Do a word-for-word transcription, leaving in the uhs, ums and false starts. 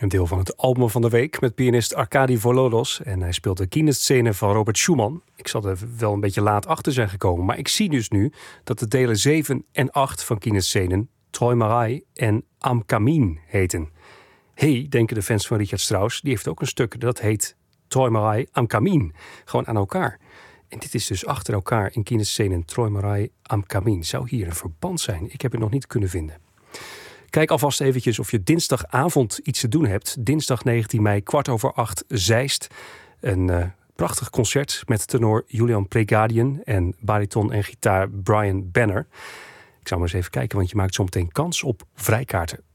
Een deel van het album van de week met pianist Arkadi Volodos. En hij speelt de Kienescene van Robert Schumann. Ik zal er wel een beetje laat achter zijn gekomen. Maar ik zie dus nu dat de delen zeven en acht van Kienescenen Träumerei en Am Kamin heten. Hé, hey, denken de fans van Richard Strauss. Die heeft ook een stuk dat heet Träumerei am Kamin. Gewoon aan elkaar. En dit is dus achter elkaar in Kienescenen Träumerei am Kamin. Zou hier een verband zijn? Ik heb het nog niet kunnen vinden. Kijk alvast eventjes of je dinsdagavond iets te doen hebt. Dinsdag negentien mei, kwart over acht, Zeist. Een uh, prachtig concert met tenor Julian Pregadian en bariton en gitaar Brian Banner. Ik zou maar eens even kijken, want je maakt zometeen kans op vrijkaarten.